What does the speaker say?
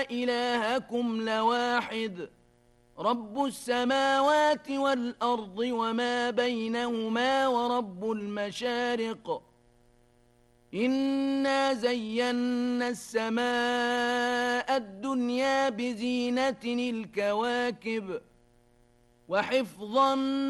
إلهكم لواحد رب السماوات والأرض وما بينهما ورب المشارق إنا زينا السماء الدنيا بزينة الكواكب وحفظا